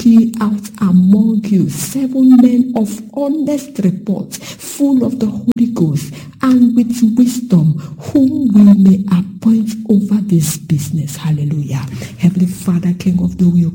ye out among you 7 men of honest report, full of the Holy Ghost and with wisdom, whom we may appoint over this business. Hallelujah. Heavenly Father, King of glory,